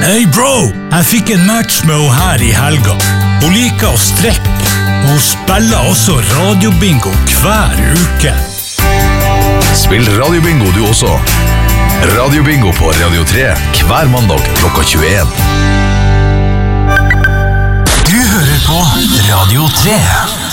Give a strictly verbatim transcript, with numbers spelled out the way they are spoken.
Hei bro, jeg fikk en match med henne her i helga. Hun liker å strekke. Hun spiller også radiobingo hver uke. Spill radiobingo du også. Radiobingo på Radio tre hver mandag klokka tjueen. Du hører på Radio tre.